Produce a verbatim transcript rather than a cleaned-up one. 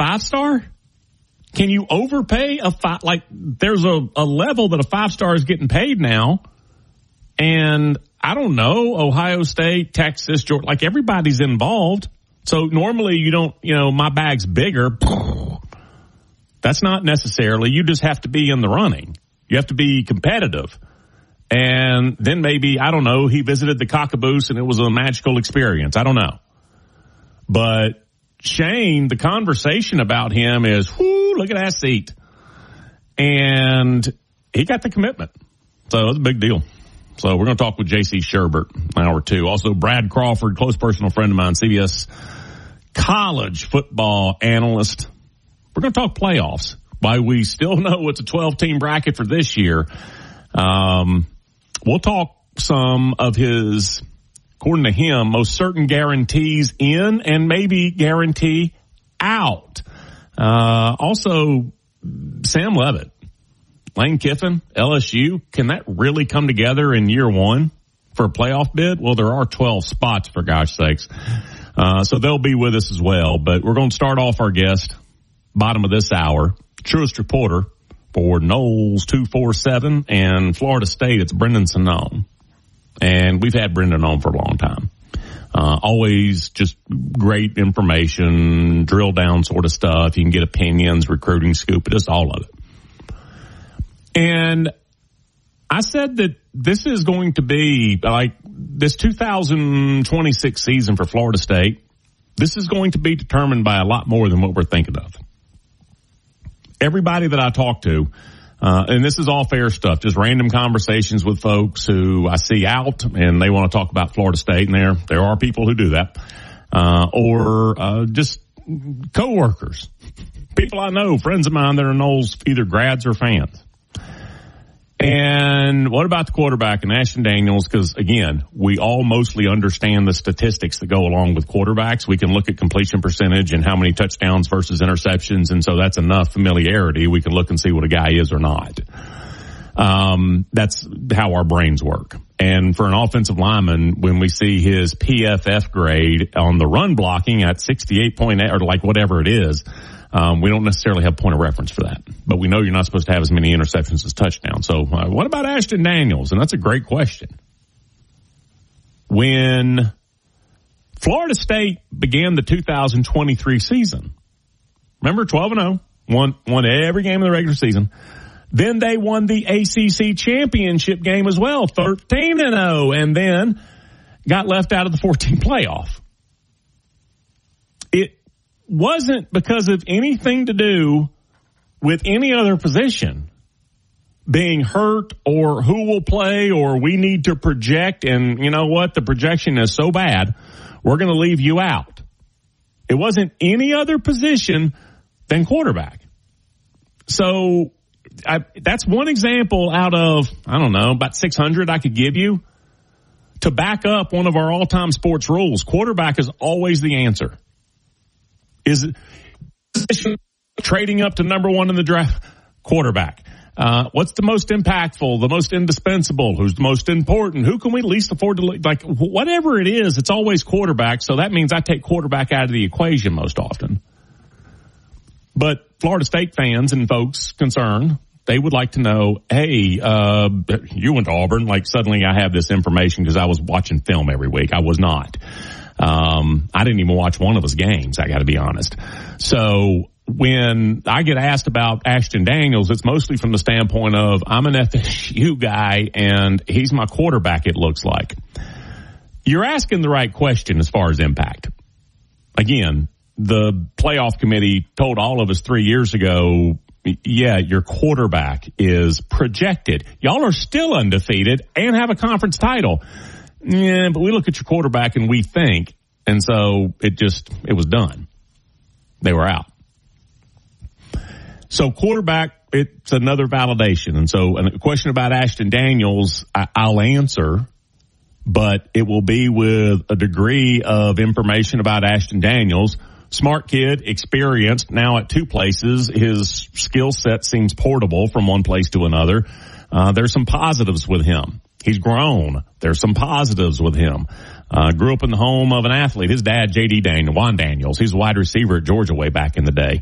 five-star? Can you overpay a five? Like, there's a, a level that a five-star is getting paid now. And I don't know, Ohio State, Texas, Georgia, like everybody's involved. So normally you don't, you know, my bag's bigger. That's not necessarily. You just have to be in the running. You have to be competitive. And then maybe, I don't know, he visited the Cockaboose and it was a magical experience. I don't know. But Shane, the conversation about him is, whoo, look at that seat. And he got the commitment. So it's a big deal. So we're going to talk with J C Sherbert, hour two. Also, Brad Crawford, close personal friend of mine, C B S college football analyst. We're going to talk playoffs. Why we still know it's a twelve-team bracket for this year. Um, we'll talk some of his, according to him, most certain guarantees in and maybe guarantee out. Uh, also, Sam Leavitt. Lane Kiffin, L S U, can that really come together in year one for a playoff bid? Well, there are twelve spots, for gosh sakes. Uh, so they'll be with us as well. But we're going to start off our guest, bottom of this hour, truest reporter for Knowles two forty-seven and Florida State. It's Brendan Sonnone. And we've had Brendan on for a long time. Uh, always just great information, drill down sort of stuff. You can get opinions, recruiting scoop, just all of it. And I said that this is going to be like this two thousand twenty-six season for Florida State. This is going to be determined by a lot more than what we're thinking of. Everybody that I talk to, uh, and this is all fair stuff, just random conversations with folks who I see out and they want to talk about Florida State, and there, there are people who do that, uh, or, uh, just coworkers, people I know, friends of mine that are Knowles, either grads or fans. And what about the quarterback and Ashton Daniels? Because, again, we all mostly understand the statistics that go along with quarterbacks. We can look at completion percentage and how many touchdowns versus interceptions, and so that's enough familiarity. We can look and see what a guy is or not. Um, that's how our brains work. And for an offensive lineman, when we see his P F F grade on the run blocking at sixty-eight point eight, or like whatever it is, Um, we don't necessarily have point of reference for that, but we know you're not supposed to have as many interceptions as touchdowns. So uh, what about Ashton Daniels? And that's a great question. When Florida State began the two thousand twenty-three season, remember twelve and oh, won, won every game of the regular season. Then they won the A C C championship game as well, thirteen and oh, and then got left out of the fourteen playoff. It wasn't because of anything to do with any other position being hurt or who will play or we need to project, and you know what, the projection is so bad we're going to leave you out. It wasn't any other position than quarterback. So I, that's one example out of, I don't know, about six hundred I could give you to back up one of our all-time sports rules. Quarterback is always the answer. Is it trading up to number one in the draft? Quarterback. Uh, what's the most impactful, the most indispensable? Who's the most important? Who can we least afford to, like, whatever it is, it's always quarterback. So that means I take quarterback out of the equation most often. But Florida State fans and folks concerned, they would like to know, hey, uh, you went to Auburn. Like, suddenly I have this information because I was watching film every week. I was not. Um, I didn't even watch one of his games, I got to be honest. So when I get asked about Ashton Daniels, it's mostly from the standpoint of I'm an F S U guy and he's my quarterback, it looks like. You're asking the right question as far as impact. Again, the playoff committee told all of us three years ago, yeah, your quarterback is projected. Y'all are still undefeated and have a conference title. Yeah, but we look at your quarterback and we think, and so it just, it was done. They were out. So quarterback, it's another validation. And so a question about Ashton Daniels, I, I'll answer, but it will be with a degree of information about Ashton Daniels. Smart kid, experienced, now at two places. His skill set seems portable from one place to another. Uh, there's some positives with him. He's grown. There's some positives with him. Uh, grew up in the home of an athlete. His dad, J D Daniels, Juan Daniels, he's a wide receiver at Georgia way back in the day.